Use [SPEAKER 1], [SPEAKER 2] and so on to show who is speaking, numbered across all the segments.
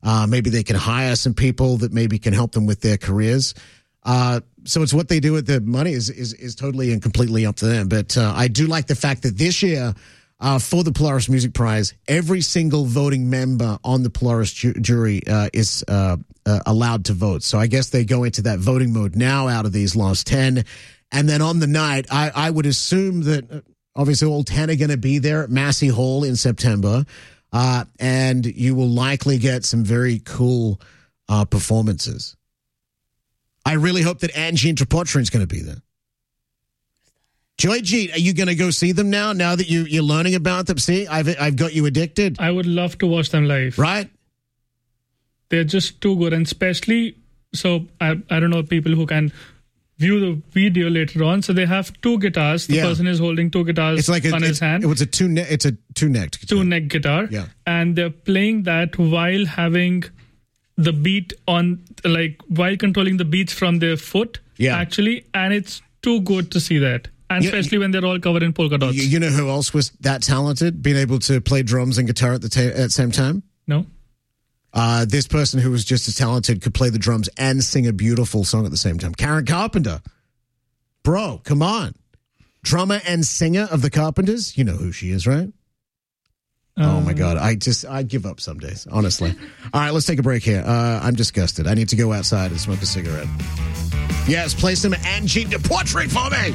[SPEAKER 1] Maybe they can hire some people that maybe can help them with their careers. So it's what they do with the money is totally and completely up to them. But I do like the fact that this year, for the Polaris Music Prize, every single voting member on the Polaris jury is allowed to vote. So I guess they go into that voting mode now out of these last 10. And then on the night, I would assume that obviously all 10 are going to be there at Massey Hall in September. And you will likely get some very cool performances. I really hope that Angie and Tripotrin is going to be there. Joy G, are you going to go see them now that you're learning about them? See, I've got you addicted.
[SPEAKER 2] I would love to watch them live.
[SPEAKER 1] Right?
[SPEAKER 2] They're just too good. And especially, so I don't know, people who can view the video later on. So they have two guitars. The person is holding two guitars on his hand.
[SPEAKER 1] It's a two-necked guitar.
[SPEAKER 2] Two-neck guitar.
[SPEAKER 1] Yeah.
[SPEAKER 2] And they're playing that while having the beat on, like, while controlling the beats from their foot, actually. And it's too good to see that. And especially when they're all covered in polka dots.
[SPEAKER 1] You know who else was that talented, being able to play drums and guitar at the same time?
[SPEAKER 2] No.
[SPEAKER 1] This person who was just as talented could play the drums and sing a beautiful song at the same time. Karen Carpenter. Bro, come on. Drummer and singer of the Carpenters. You know who she is, right? Oh, my God. I give up some days, honestly. All right, let's take a break here. I'm disgusted. I need to go outside and smoke a cigarette. Yes, play some Angie Tripotrin for me.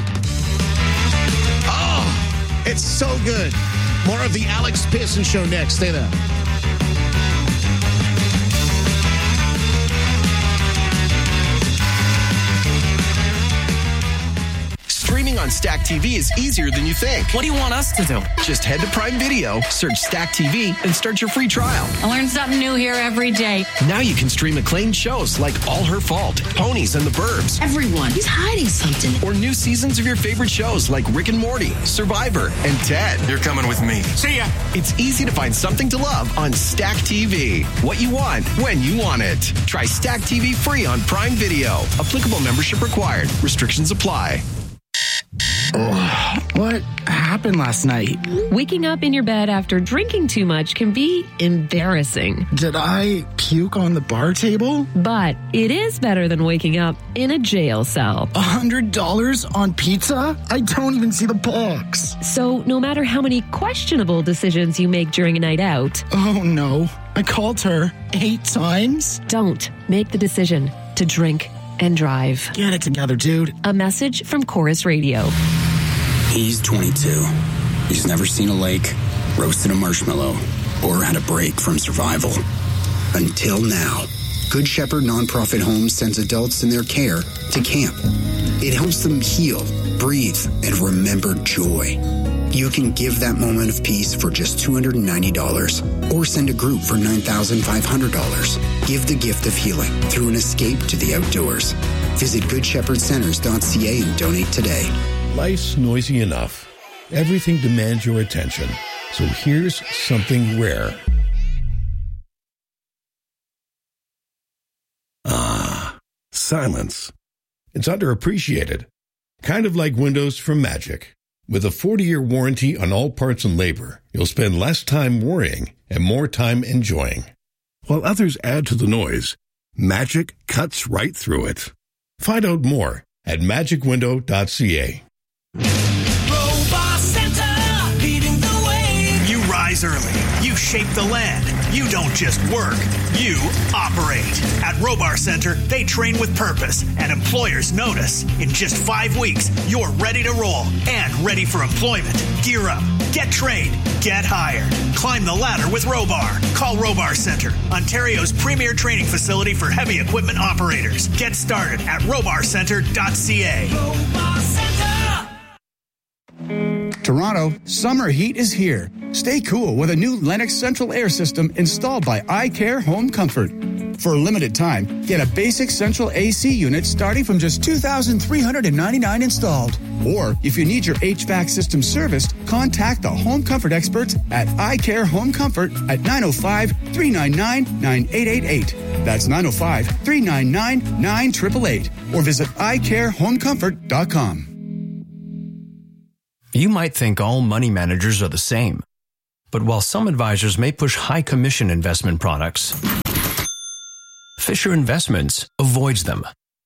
[SPEAKER 1] Oh, it's so good. More of the Alex Pearson Show next. Stay there.
[SPEAKER 3] Streaming on Stack TV is easier than you think.
[SPEAKER 4] What do you want us to do?
[SPEAKER 3] Just head to Prime Video, search Stack TV, and start your free trial.
[SPEAKER 4] I learn something new here every day.
[SPEAKER 3] Now you can stream acclaimed shows like All Her Fault, Ponies and the Burbs.
[SPEAKER 4] Everyone is hiding something.
[SPEAKER 3] Or new seasons of your favorite shows like Rick and Morty, Survivor, and Ted.
[SPEAKER 5] You're coming with me.
[SPEAKER 3] See ya. It's easy to find something to love on Stack TV. What you want, when you want it. Try Stack TV free on Prime Video. Applicable membership required. Restrictions apply.
[SPEAKER 6] What happened last night?
[SPEAKER 7] Waking up in your bed after drinking too much can be embarrassing.
[SPEAKER 6] Did I puke on the bar table?
[SPEAKER 7] But it is better than waking up in a jail cell.
[SPEAKER 6] $100 on pizza? I don't even see the box.
[SPEAKER 7] So no matter how many questionable decisions you make during a night out...
[SPEAKER 6] Oh no, I called her 8 times?
[SPEAKER 7] Don't make the decision to drink and drive.
[SPEAKER 6] Get it together, dude.
[SPEAKER 7] A message from Chorus Radio.
[SPEAKER 8] He's 22. He's never seen a lake, roasted a marshmallow, or had a break from survival. Until now. Good Shepherd Nonprofit Home sends adults in their care to camp. It helps them heal, breathe, and remember joy. You can give that moment of peace for just $290 or send a group for $9,500. Give the gift of healing through an escape to the outdoors. Visit GoodShepherdCenters.ca and donate today.
[SPEAKER 9] Life's noisy enough. Everything demands your attention. So here's something rare. Silence. It's underappreciated. Kind of like windows from Magic. With a 40-year warranty on all parts and labor, you'll spend less time worrying and more time enjoying. While others add to the noise, Magic cuts right through it. Find out more at magicwindow.ca.
[SPEAKER 10] Robot Center, leading the way.
[SPEAKER 11] You rise early. You shape the land. You don't just work. You operate. At Robar Center, they train with purpose, and employers notice. In just 5 weeks, you're ready to roll and ready for employment. Gear up. Get trained. Get hired. Climb the ladder with Robar. Call Robar Center, Ontario's premier training facility for heavy equipment operators. Get started at robarcenter.ca.
[SPEAKER 10] Robot Center.
[SPEAKER 12] Toronto, summer heat is here. Stay cool with a new Lennox Central Air System installed by iCare Home Comfort. For a limited time, get a basic central AC unit starting from just $2,399 installed. Or, if you need your HVAC system serviced, contact the Home Comfort experts at iCare Home Comfort at 905-399-9888. That's 905-399-9888. Or visit iCareHomeComfort.com.
[SPEAKER 13] You might think all money managers are the same.
[SPEAKER 5] But while some advisors may push high commission investment products, Fisher Investments avoids them.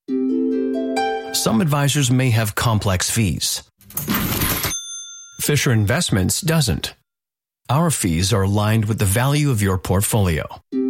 [SPEAKER 5] Some advisors may have complex fees. Fisher Investments doesn't. Our fees are aligned with the value of your portfolio.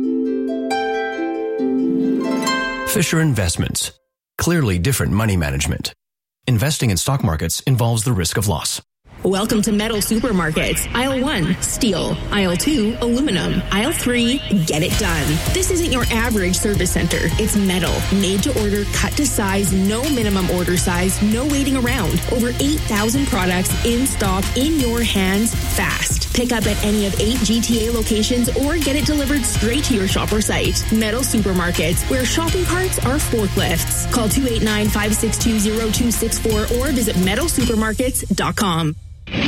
[SPEAKER 5] Fisher Investments. Clearly different money management. Investing in stock markets involves the risk of loss.
[SPEAKER 13] Welcome to Metal Supermarkets. Aisle 1, steel. Aisle 2, aluminum. Aisle 3, get it done. This isn't your average service center. It's metal, made to order, cut to size, no minimum order size, no waiting around. Over 8,000 products in stock, in your hands, fast. Pick up at any of 8 GTA locations or get it delivered straight to your shop or site. Metal Supermarkets, where shopping carts are forklifts. Call 289-562-0264 or visit metalsupermarkets.com.